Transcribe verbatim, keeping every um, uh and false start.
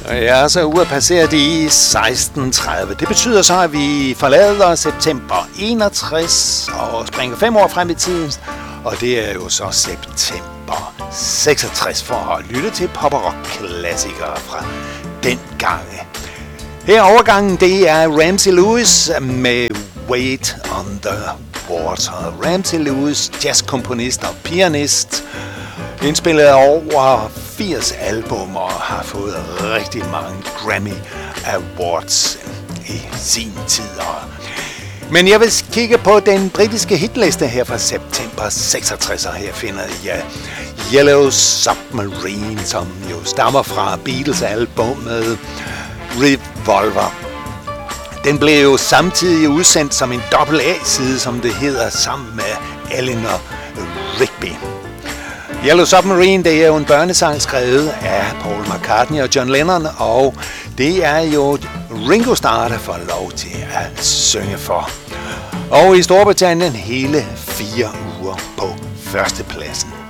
Ja, så uret passerer de i seksten tredive. Det betyder så, at vi forlader september enogtres og springer fem år frem i tiden. Og det er jo så september seksogtres for at lytte til pop- og rock-klassikere fra den gang. Her overgangen, det er Ramsey Lewis med Wait on the Water. Ramsey Lewis, jazzkomponist og pianist, indspillet over firs albummer og har fået rigtig mange Grammy Awards i sin tid. Men jeg vil kigge på den britiske hitliste her fra september seksogtres, og her finder jeg Yellow Submarine, som jo stammer fra Beatles albumet Revolver. Den blev jo samtidig udsendt som en dobbelt A-side, som det hedder, sammen med Eleanor Rigby. Yellow Submarine, det er jo en børnesang skrevet af Paul McCartney og John Lennon, og det er jo Ringo Starr, der får lov til at synge for. Og i Storbritannien hele fire uger på førstepladsen.